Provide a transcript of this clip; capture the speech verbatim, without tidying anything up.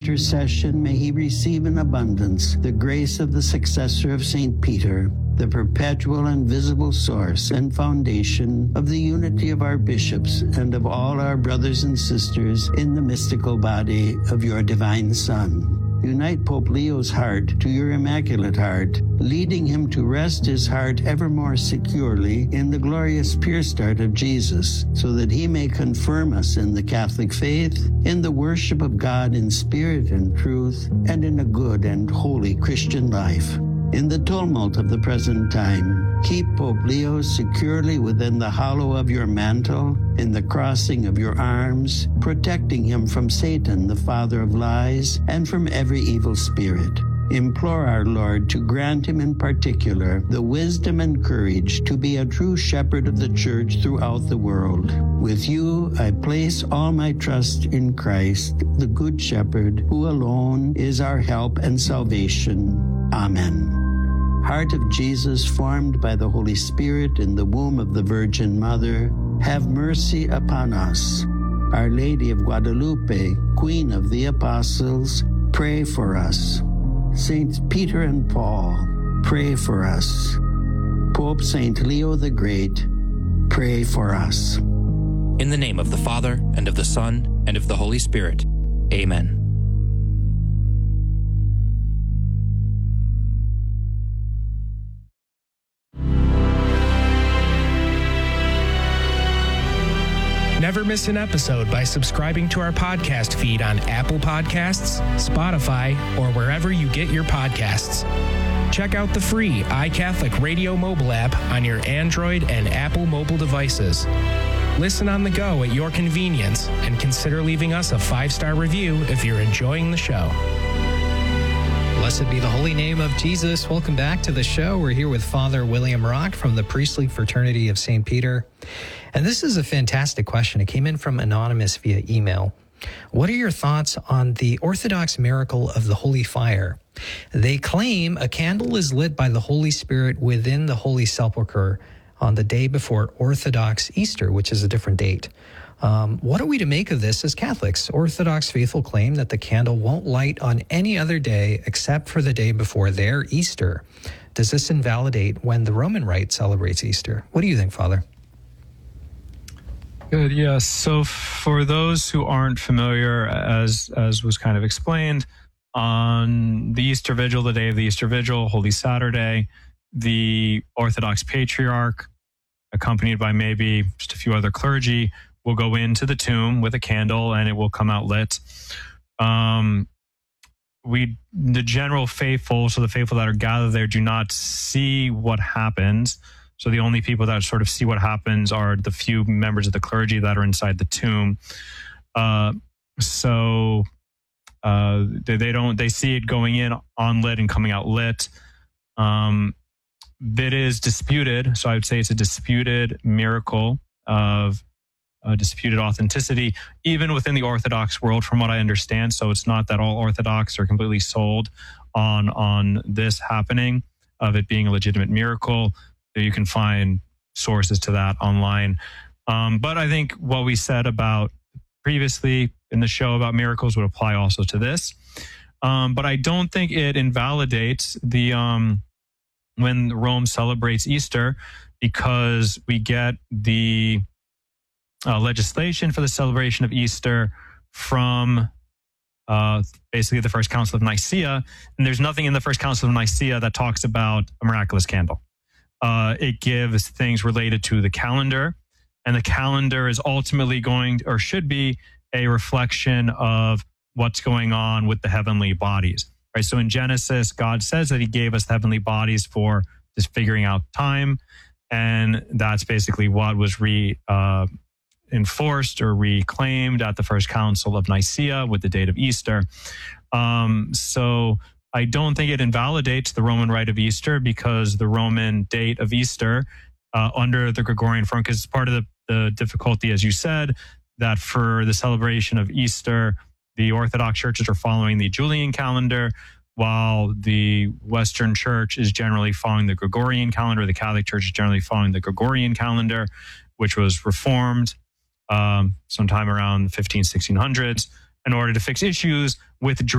intercession, may he receive in abundance the grace of the successor of Saint Peter, the perpetual and visible source and foundation of the unity of our bishops and of all our brothers and sisters in the mystical body of your divine Son. Unite Pope Leo's heart to your immaculate heart, leading him to rest his heart ever more securely in the glorious pure start of Jesus, so that he may confirm us in the Catholic faith, in the worship of God in spirit and truth, and in a good and holy Christian life. In the tumult of the present time, keep Pope Leo securely within the hollow of your mantle, in the crossing of your arms, protecting him from Satan, the father of lies, and from every evil spirit. Implore our Lord to grant him in particular the wisdom and courage to be a true shepherd of the church throughout the world. With you, I place all my trust in Christ, the Good Shepherd, who alone is our help and salvation. Amen. Heart of Jesus, formed by the Holy Spirit in the womb of the Virgin Mother, have mercy upon us. Our Lady of Guadalupe, Queen of the Apostles, pray for us. Saints Peter and Paul, pray for us. Pope Saint Leo the Great, pray for us. In the name of the Father, and of the Son, and of the Holy Spirit. Amen. Never miss an episode by subscribing to our podcast feed on Apple Podcasts, Spotify, or wherever you get your podcasts. Check out the free iCatholic Radio mobile app on your Android and Apple mobile devices. Listen on the go at your convenience, and consider leaving us a five-star review if you're enjoying the show. Blessed be the holy name of Jesus. Welcome back to the show. We're here with Father William Rock from the Priestly Fraternity of Saint Peter. And this is a fantastic question. It came in from Anonymous via email. What are your thoughts on the Orthodox miracle of the Holy Fire? They claim a candle is lit by the Holy Spirit within the Holy Sepulchre on the day before Orthodox Easter, which is a different date. Um, what are we to make of this as Catholics? Orthodox faithful claim that the candle won't light on any other day except for the day before their Easter. Does this invalidate when the Roman Rite celebrates Easter? What do you think, Father? Good. Yes. So for those who aren't familiar, as as was kind of explained, on the Easter Vigil, the day of the Easter Vigil, Holy Saturday, the Orthodox Patriarch, accompanied by maybe just a few other clergy, will go into the tomb with a candle, and it will come out lit. Um, we, the general faithful, so the faithful that are gathered there, do not see what happens. So the only people that sort of see what happens are the few members of the clergy that are inside the tomb. Uh, so uh, they, they don't, they see it going in unlit and coming out lit. Um, it is disputed. So I would say it's a disputed miracle of uh, disputed authenticity, even within the Orthodox world, from what I understand. So it's not that all Orthodox are completely sold on, on this happening of it being a legitimate miracle. You can find sources to that online. Um, but I think what we said about previously in the show about miracles would apply also to this. Um, but I don't think it invalidates the um, when Rome celebrates Easter, because we get the uh, legislation for the celebration of Easter from uh, basically the First Council of Nicaea. And there's nothing in the First Council of Nicaea that talks about a miraculous candle. Uh, it gives things related to the calendar, and the calendar is ultimately going to, or should be, a reflection of what's going on with the heavenly bodies, right? So in Genesis, God says that he gave us the heavenly bodies for just figuring out time, and that's basically what was re uh, enforced or reclaimed at the First Council of Nicaea with the date of Easter. Um, so I don't think it invalidates the Roman Rite of Easter, because the Roman date of Easter uh, under the Gregorian form, because it's part of the, the difficulty, as you said, that for the celebration of Easter, the Orthodox churches are following the Julian calendar, while the Western Church is generally following the Gregorian calendar. The Catholic Church is generally following the Gregorian calendar, which was reformed um, sometime around fifteen, sixteen hundreds in order to fix issues with